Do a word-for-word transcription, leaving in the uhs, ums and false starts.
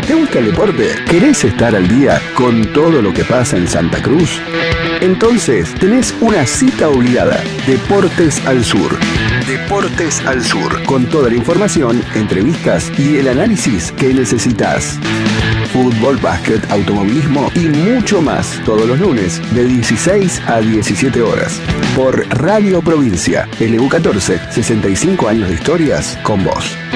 ¿Te gusta el deporte? ¿Querés estar al día con todo lo que pasa en Santa Cruz? Entonces tenés una cita obligada. Deportes al Sur. Deportes al Sur. Con toda la información, entrevistas y el análisis que necesitas. Fútbol, básquet, automovilismo y mucho más. Todos los lunes de dieciséis a diecisiete horas. Por Radio Provincia. L U catorce, sesenta y cinco años de historias con vos.